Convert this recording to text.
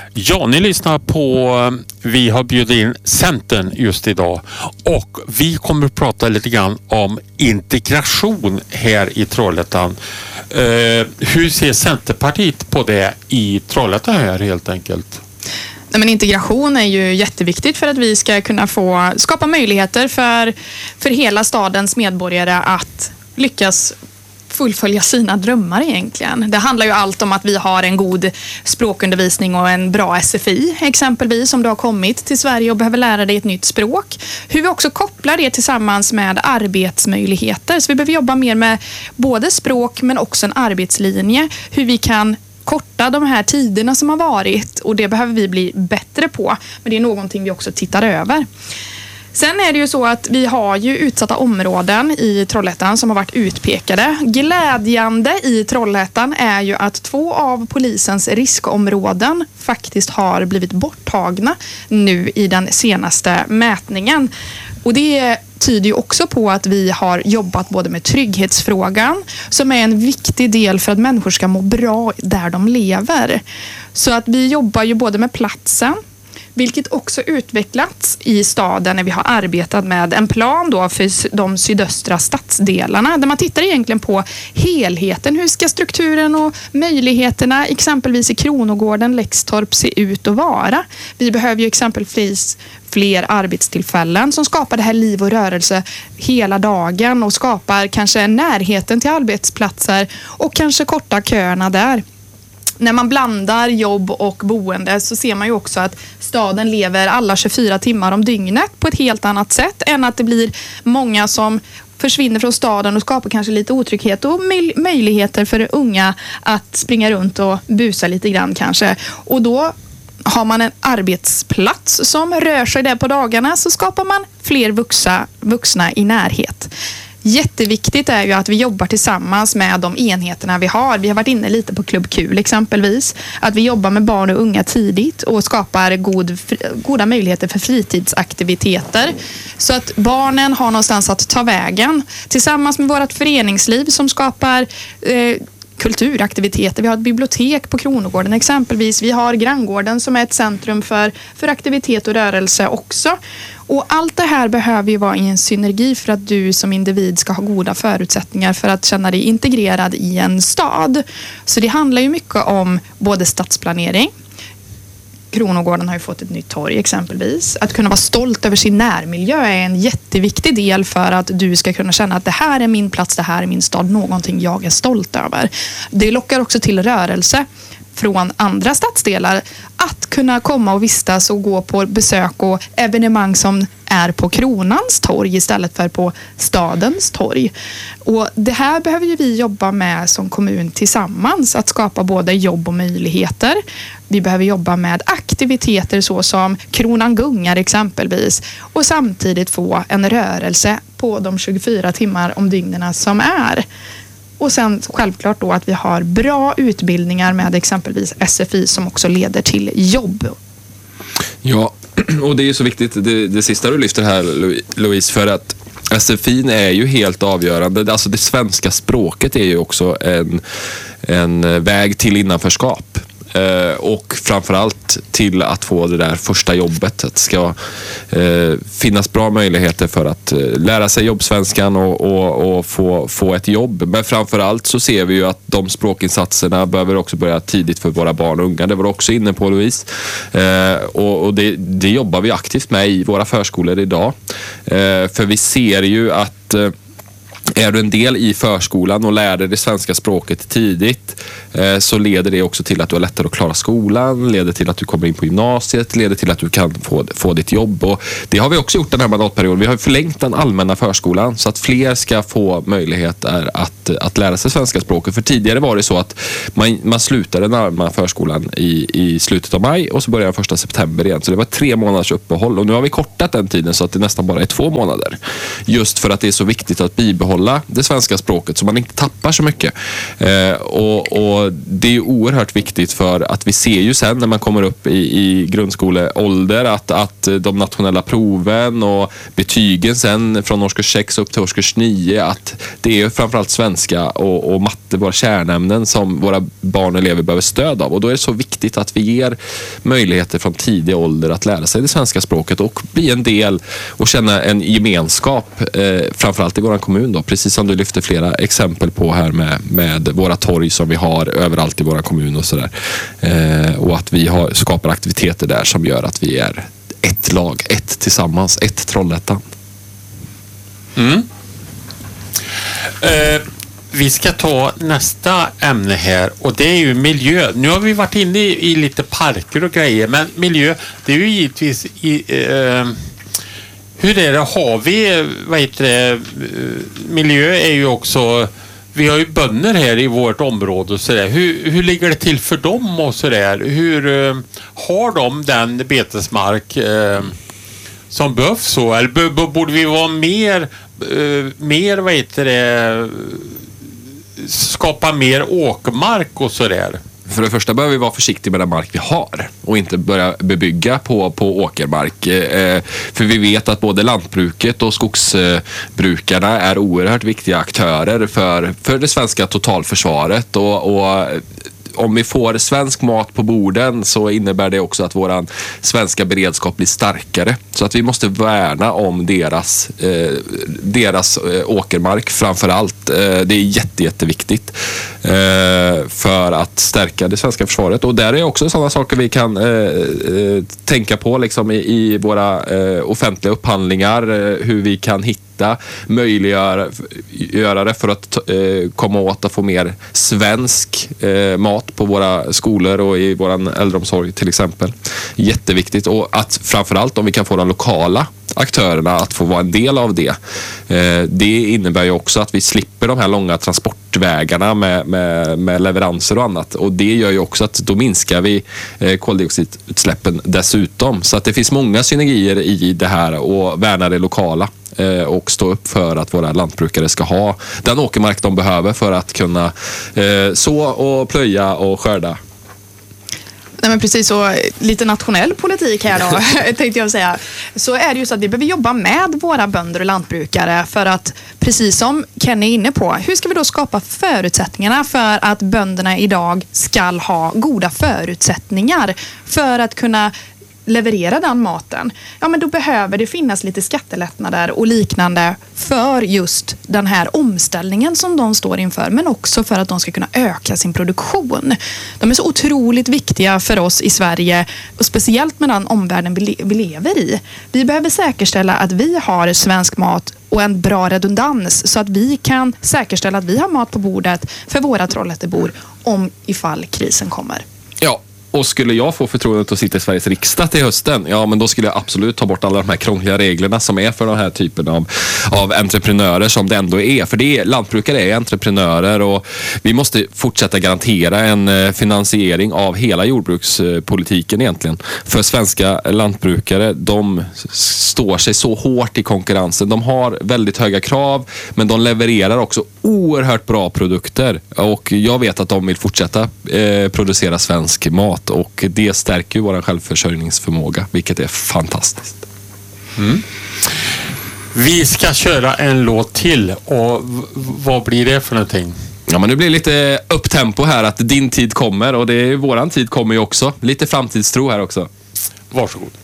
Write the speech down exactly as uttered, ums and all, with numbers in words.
Ja, ni lyssnar på, vi har bjudit in Centern just idag och vi kommer att prata lite grann om integration här i Trollhättan. Uh, hur ser Centerpartiet på det i Trollhättan här helt enkelt? Nej, men integration är ju jätteviktigt för att vi ska kunna få skapa möjligheter för, för hela stadens medborgare att lyckas fullfölja sina drömmar egentligen. Det handlar ju allt om att vi har en god språkundervisning och en bra S F I exempelvis om du har kommit till Sverige och behöver lära dig ett nytt språk. Hur vi också kopplar det tillsammans med arbetsmöjligheter. Så vi behöver jobba mer med både språk men också en arbetslinje. Hur vi kan korta de här tiderna som har varit och det behöver vi bli bättre på. Men det är någonting vi också tittar över. Sen är det ju så att vi har ju utsatta områden i Trollhättan som har varit utpekade. Glädjande i Trollhättan är ju att två av polisens riskområden faktiskt har blivit borttagna nu i den senaste mätningen. Och det tyder ju också på att vi har jobbat både med trygghetsfrågan som är en viktig del för att människor ska må bra där de lever. Så att vi jobbar ju både med platsen, vilket också utvecklats i staden när vi har arbetat med en plan då för de sydöstra stadsdelarna där man tittar egentligen på helheten. Hur ska strukturen och möjligheterna exempelvis i Kronogården, Läxtorp se ut och vara? Vi behöver ju exempelvis fler arbetstillfällen som skapar det här liv och rörelse hela dagen och skapar kanske närheten till arbetsplatser och kanske korta köerna där. När man blandar jobb och boende så ser man ju också att staden lever alla tjugofyra timmar om dygnet på ett helt annat sätt än att det blir många som försvinner från staden och skapar kanske lite otrygghet och möjligheter för unga att springa runt och busa lite grann kanske. Och då har man en arbetsplats som rör sig där på dagarna så skapar man fler vuxna, vuxna i närhet. Jätteviktigt är ju att vi jobbar tillsammans med de enheterna vi har. Vi har varit inne lite på Klubb Kul exempelvis. Att vi jobbar med barn och unga tidigt och skapar god, goda möjligheter för fritidsaktiviteter. Så att barnen har någonstans att ta vägen. Tillsammans med vårt föreningsliv som skapar eh, kulturaktiviteter. Vi har ett bibliotek på Kronogården exempelvis. Vi har Granngården som är ett centrum för, för aktivitet och rörelse också. Och allt det här behöver ju vara i en synergi för att du som individ ska ha goda förutsättningar för att känna dig integrerad i en stad. Så det handlar ju mycket om både stadsplanering. Kronogården har ju fått ett nytt torg exempelvis. Att kunna vara stolt över sin närmiljö är en jätteviktig del för att du ska kunna känna att det här är min plats, det här är min stad, någonting jag är stolt över. Det lockar också till rörelse från andra stadsdelar att kunna komma och vistas och gå på besök och evenemang som är på Kronans torg istället för på stadens torg. Och det här behöver ju vi jobba med som kommun tillsammans, att skapa både jobb och möjligheter. Vi behöver jobba med aktiviteter så som Kronan gungar exempelvis och samtidigt få en rörelse på de tjugofyra timmar om dygnen som är. Och sen självklart då att vi har bra utbildningar med exempelvis S F I som också leder till jobb. Ja, och det är ju så viktigt det, det sista du lyfter här, Louise, för att S F I är ju helt avgörande. Alltså det svenska språket är ju också en, en väg till innanförskap. Eh, och framförallt till att få det där första jobbet. Att det ska eh, finnas bra möjligheter för att eh, lära sig jobbsvenskan och, och, och få, få ett jobb. Men framförallt så ser vi ju att de språkinsatserna behöver också börja tidigt för våra barn och unga. Det var också inne på, Louise. Eh, och och det, det jobbar vi aktivt med i våra förskolor idag. Eh, för vi ser ju att eh, är du en del i förskolan och lär dig det svenska språket tidigt eh, så leder det också till att du har lättare att klara skolan, leder till att du kommer in på gymnasiet, leder till att du kan få, få ditt jobb. Och det har vi också gjort den här mandatperioden. Vi har förlängt den allmänna förskolan så att fler ska få möjligheter att, att lära sig svenska språket. För tidigare var det så att man, man slutade den allmänna förskolan i, i slutet av maj och så började den första september igen. Så det var tre månaders uppehåll och nu har vi kortat den tiden så att det nästan bara är två månader. Just för att det är så viktigt att bibehålla bibehålla det svenska språket så man inte tappar så mycket. Eh, och, och det är oerhört viktigt för att vi ser ju sen när man kommer upp i, i grundskoleålder att, att de nationella proven och betygen sen från årskurs sex upp till årskurs nio, att det är framförallt svenska och, och matte, våra kärnämnen, som våra barn och elever behöver stöd av. Och då är det så viktigt att vi ger möjligheter från tidig ålder att lära sig det svenska språket och bli en del och känna en gemenskap, eh, framförallt i vår kommun då, precis som du lyfter flera exempel på här med, med våra torg som vi har överallt i vår kommun och sådär. Eh, och att vi har, skapar aktiviteter där som gör att vi är ett lag, ett tillsammans, ett Trollhättan. Mm. Eh, vi ska ta nästa ämne här och det är ju miljö. Nu har vi varit inne i, i lite parker och grejer, men miljö, det är ju givetvis i, eh, hur är det, har vi, vad heter det, miljö är ju också, vi har ju bönder här i vårt område och sådär. Hur, hur ligger det till för dem och sådär? Hur eh, har de den betesmark eh, som behövs så? Eller b- b- borde vi vara mer, eh, mer vad heter det, skapa mer åkermark och sådär? För det första behöver vi vara försiktiga med den mark vi har och inte börja bebygga på, på åkermark. Eh, för vi vet att både lantbruket och skogsbrukarna är oerhört viktiga aktörer för, för det svenska totalförsvaret. Och, och om vi får svensk mat på borden så innebär det också att våran svenska beredskap blir starkare. Så att vi måste värna om deras, eh, deras eh, åkermark framför allt. Eh, det är jätte, jätteviktigt eh, för att stärka det svenska försvaret. Och där är också sådana saker vi kan eh, eh, tänka på liksom i, i våra eh, offentliga upphandlingar. Eh, hur vi kan hitta möjliggöra det för att eh, komma åt att få mer svensk eh, mat på våra skolor och i våran äldreomsorg till exempel. Jätteviktigt, och att framförallt om vi kan få de lokala aktörerna att få vara en del av det. Eh, det innebär ju också att vi slipper de här långa transportvägarna med, med, med leveranser och annat, och det gör ju också att då minskar vi eh, koldioxidutsläppen dessutom. Så att det finns många synergier i det här och värna det lokala eh, och stå upp för att våra lantbrukare ska ha den åkermark de behöver för att kunna eh, så och plöja och skörda. Nej, men precis så, lite nationell politik här då, tänkte jag säga. Så är det ju så att vi behöver jobba med våra bönder och lantbrukare för att, precis som Ken är inne på, hur ska vi då skapa förutsättningarna för att bönderna idag ska ha goda förutsättningar för att kunna leverera den maten? Ja, men då behöver det finnas lite skattelättnader och liknande för just den här omställningen som de står inför, men också för att de ska kunna öka sin produktion. De är så otroligt viktiga för oss i Sverige, och speciellt med den omvärlden vi, le- vi lever i. Vi behöver säkerställa att vi har svensk mat och en bra redundans så att vi kan säkerställa att vi har mat på bordet för våra Trollhättebor om ifall krisen kommer. Ja. Och skulle jag få förtroendet att sitta i Sveriges riksdag till hösten, ja men då skulle jag absolut ta bort alla de här krångliga reglerna som är för den här typen av, av entreprenörer som det ändå är. För det är, lantbrukare är entreprenörer, och vi måste fortsätta garantera en finansiering av hela jordbrukspolitiken egentligen. För svenska lantbrukare, de står sig så hårt i konkurrensen. De har väldigt höga krav, men de levererar också oerhört bra produkter. Och jag vet att de vill fortsätta eh, producera svensk mat. Och det stärker ju vår självförsörjningsförmåga, vilket är fantastiskt. Mm. Vi ska köra en låt till, och v- vad blir det för någonting? Ja, men nu blir det lite upptempo här, att din tid kommer, och det är våran tid kommer ju också. Lite framtidstro här också. Varsågod.